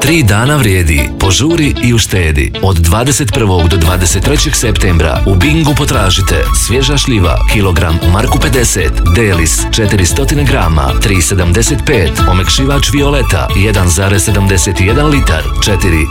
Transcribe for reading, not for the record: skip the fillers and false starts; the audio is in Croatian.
3 dana vrijedi. Požuri i uštedi. Od 21. do 23. septembra u Bingu potražite svježa šljiva, kilogram u marku 50, Delis 400 grama, 3,75, omekšivač Violeta 1,71 litar, 4